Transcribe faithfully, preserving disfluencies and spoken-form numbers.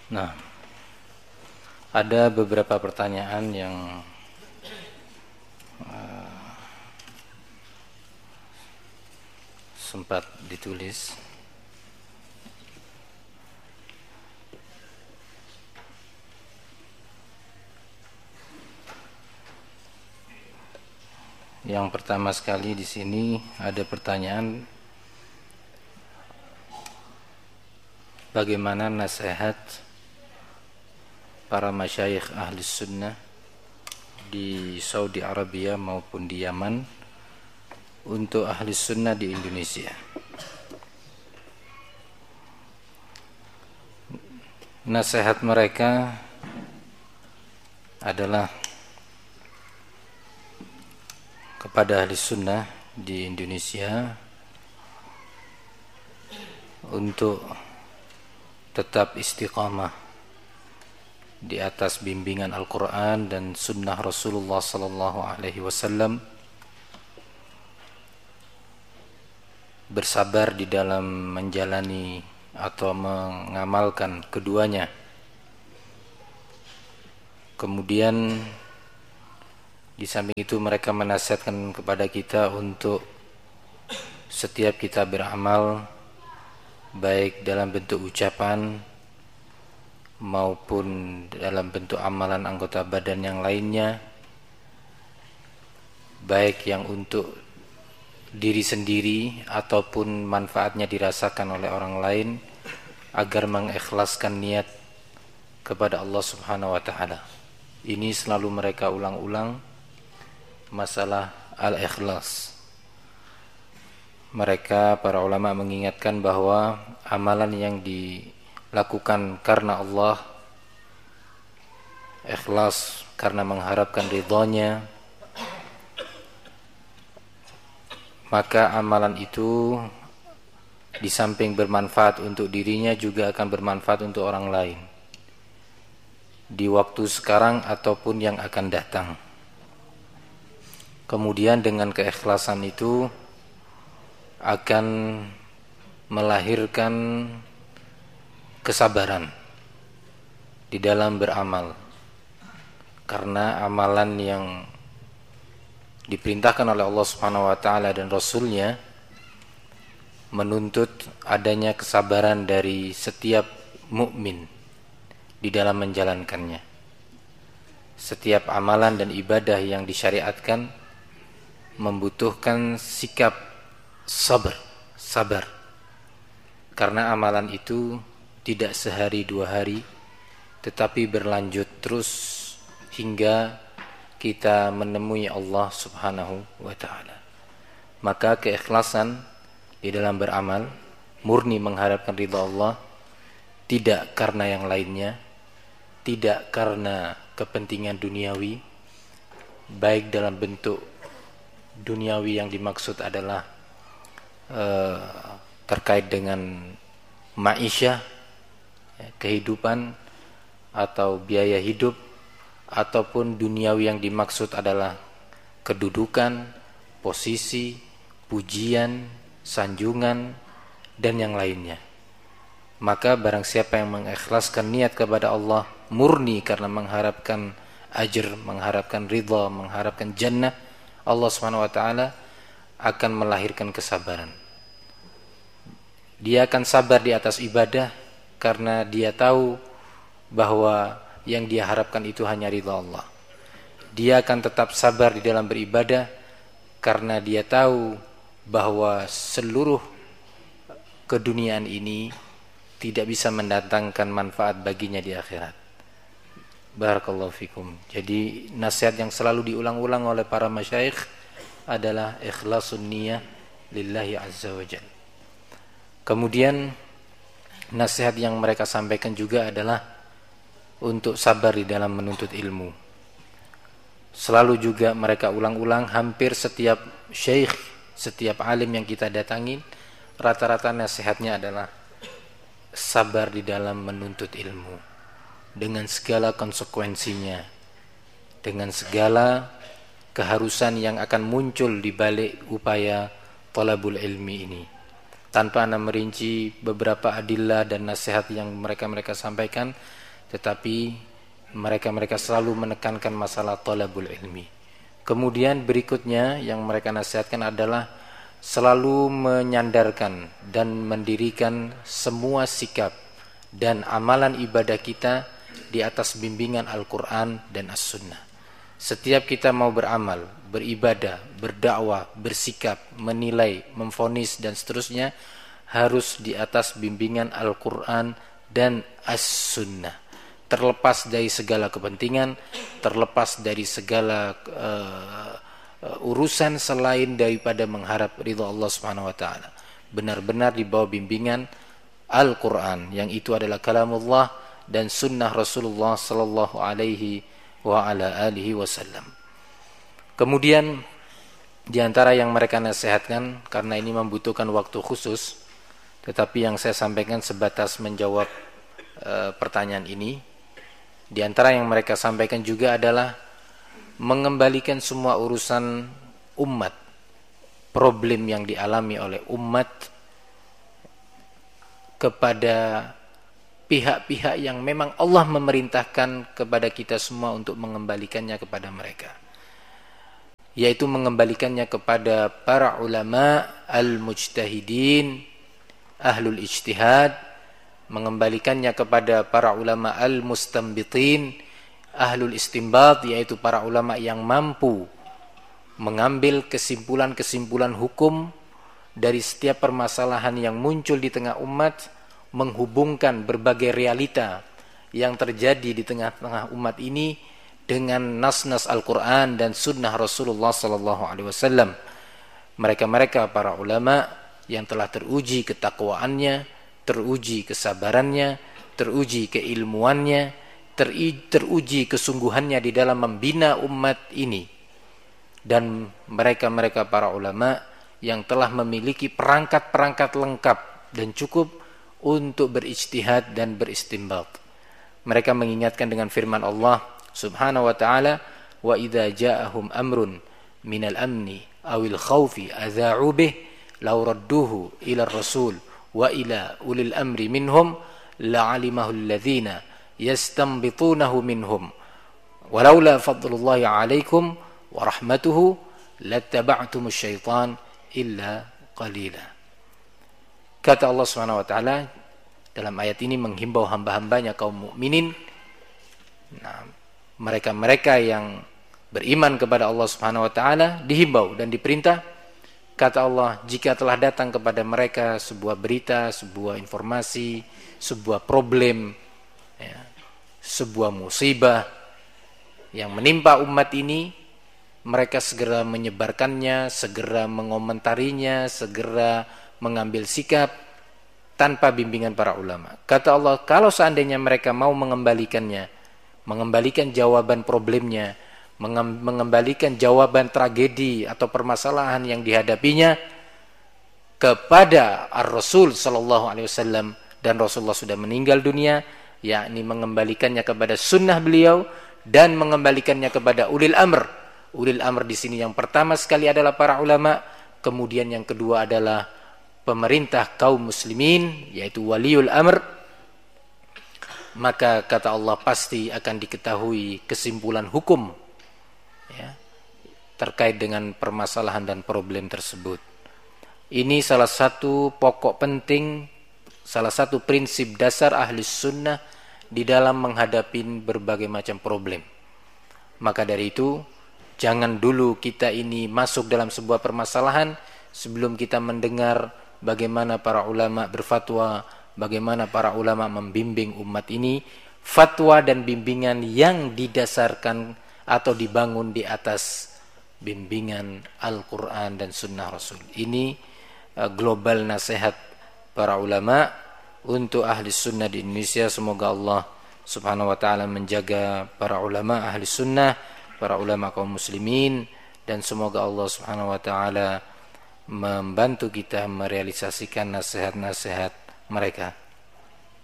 Nah, ada beberapa pertanyaan yang uh, sempat ditulis. Yang pertama sekali di sini ada pertanyaan, bagaimana nasihat para masyayikh ahli sunnah di Saudi Arabia maupun di Yaman untuk ahli sunnah di Indonesia. Nasihat mereka adalah kepada ahli sunnah di Indonesia untuk tetap istiqamah di atas bimbingan Al-Quran dan sunnah Rasulullah sallallahu alaihi wasallam, bersabar di dalam menjalani atau mengamalkan keduanya. Kemudian di samping itu mereka menasihatkan kepada kita untuk setiap kita beramal, baik dalam bentuk ucapan maupun dalam bentuk amalan anggota badan yang lainnya, baik yang untuk diri sendiri ataupun manfaatnya dirasakan oleh orang lain, agar mengikhlaskan niat kepada Allah Subhanahu wa taala. Ini selalu mereka ulang-ulang, masalah al-ikhlas. Mereka para ulama mengingatkan bahwa amalan yang dilakukan karena Allah, ikhlas karena mengharapkan ridhonya, maka amalan itu di samping bermanfaat untuk dirinya juga akan bermanfaat untuk orang lain di waktu sekarang ataupun yang akan datang. Kemudian dengan keikhlasan itu akan melahirkan kesabaran di dalam beramal, karena amalan yang diperintahkan oleh Allah Subhanahu wa taala dan Rasulnya menuntut adanya kesabaran dari setiap mukmin di dalam menjalankannya. Setiap amalan dan ibadah yang disyariatkan membutuhkan sikap sabar, sabar. Karena amalan itu tidak sehari dua hari, tetapi berlanjut terus hingga kita menemui Allah Subhanahu wa taala. Maka keikhlasan di dalam beramal, murni mengharapkan ridha Allah, tidak karena yang lainnya, tidak karena kepentingan duniawi, baik dalam bentuk duniawi yang dimaksud adalah uh, terkait dengan ma'isyah, kehidupan atau biaya hidup, ataupun duniawi yang dimaksud adalah kedudukan, posisi, pujian, sanjungan, dan yang lainnya. Maka barang siapa yang mengikhlaskan niat kepada Allah murni karena mengharapkan ajr, mengharapkan ridha, mengharapkan jannah Allah Subhanahu wa taala, akan melahirkan kesabaran. Dia akan sabar di atas ibadah karena dia tahu bahwa yang dia harapkan itu hanya ridha Allah. Dia akan tetap sabar di dalam beribadah karena dia tahu bahwa seluruh keduniaan ini tidak bisa mendatangkan manfaat baginya di akhirat. Barakallahu fikum. Jadi nasihat yang selalu diulang-ulang oleh para masyayikh adalah ikhlasun niyah lillahi azza wa jalla. Kemudian nasihat yang mereka sampaikan juga adalah untuk sabar di dalam menuntut ilmu. Selalu juga mereka ulang-ulang, hampir setiap syekh, setiap alim yang kita datangi, rata-rata nasihatnya adalah sabar di dalam menuntut ilmu dengan segala konsekuensinya, dengan segala keharusan yang akan muncul di balik upaya talabul ilmi ini. tanpa ana merinci beberapa adillah dan nasihat yang mereka-mereka sampaikan, tetapi mereka-mereka selalu menekankan masalah thalabul ilmi. Kemudian berikutnya yang mereka nasihatkan adalah selalu menyandarkan dan mendirikan semua sikap dan amalan ibadah kita di atas bimbingan Al-Quran dan As-Sunnah. Setiap kita mau beramal, beribadah, berdakwah, bersikap, menilai, memvonis dan seterusnya harus di atas bimbingan Al-Quran dan As-Sunnah. Terlepas dari segala kepentingan, terlepas dari segala uh, uh, urusan selain daripada mengharap ridha Allah Subhanahu wa taala. Benar-benar di bawah bimbingan Al-Quran yang itu adalah kalamullah dan sunnah Rasulullah sallallahu alaihi wa ala alihi wasallam. Kemudian di antara yang mereka nasihatkan, karena ini membutuhkan waktu khusus, tetapi yang saya sampaikan sebatas menjawab uh, pertanyaan ini. Di antara yang mereka sampaikan juga adalah mengembalikan semua urusan umat, problem yang dialami oleh umat kepada pihak-pihak yang memang Allah memerintahkan kepada kita semua untuk mengembalikannya kepada mereka, yaitu mengembalikannya kepada para ulama al-mujtahidin, ahlul ijtihad, mengembalikannya kepada para ulama al-mustanbitin, ahlul istinbat, yaitu para ulama yang mampu mengambil kesimpulan-kesimpulan hukum dari setiap permasalahan yang muncul di tengah umat, menghubungkan berbagai realita yang terjadi di tengah-tengah umat ini dengan nas-nas Al-Quran dan sunnah Rasulullah sallallahu alaihi wasallam. Mereka-mereka para ulama yang telah teruji ketakwaannya, teruji kesabarannya, teruji keilmuannya, teruji kesungguhannya di dalam membina umat ini. Dan mereka-mereka para ulama yang telah memiliki perangkat-perangkat lengkap dan cukup untuk berijtihad dan beristinbat. Mereka mengingatkan dengan firman Allah Subhanahu wa ta'ala, wa idza ja'ahum amrun minal amni awil khawfi adza'u bih law radduhu ila rasul wa ila ulil amri minhum la'alimahu alladhina yastanbitunahu minhum walaula fadlullahi 'alaikum wa rahmatuhu lattaba'tumus syaitan illa qalila. Kata Allah Subhanahu wa taala dalam ayat ini menghimbau hamba-hambanya kaum mukminin, nah, mereka-mereka yang beriman kepada Allah Subhanahu wa taala dihimbau dan diperintah. Kata Allah, jika telah datang kepada mereka sebuah berita, sebuah informasi, sebuah problem, ya, sebuah musibah yang menimpa umat ini, mereka segera menyebarkannya, segera mengomentarinya, segera mengambil sikap tanpa bimbingan para ulama. Kata Allah, kalau seandainya mereka mau mengembalikannya, mengembalikan jawaban problemnya, mengembalikan jawaban tragedi atau permasalahan yang dihadapinya kepada Ar-Rasul sallallahu alaihi wasallam, dan Rasulullah sudah meninggal dunia, yakni mengembalikannya kepada sunnah beliau dan mengembalikannya kepada ulil amr. Ulil amr di sini yang pertama sekali adalah para ulama, kemudian yang kedua adalah pemerintah kaum muslimin, yaitu waliul amr. Maka kata Allah pasti akan diketahui kesimpulan hukum, ya, terkait dengan permasalahan dan problem tersebut. Ini salah satu pokok penting, salah satu prinsip dasar ahli sunnah di dalam menghadapi berbagai macam problem. Maka dari itu, jangan dulu kita ini masuk dalam sebuah permasalahan sebelum kita mendengar bagaimana para ulama berfatwa, bagaimana para ulama membimbing umat ini, fatwa dan bimbingan yang didasarkan atau dibangun di atas bimbingan Al-Quran dan Sunnah Rasul. Ini uh, global nasihat para ulama untuk ahli sunnah di Indonesia. Semoga Allah Subhanahu wa ta'ala menjaga para ulama ahli sunnah, para ulama kaum muslimin, dan semoga Allah Subhanahu wa ta'ala membantu kita merealisasikan nasihat-nasihat mereka.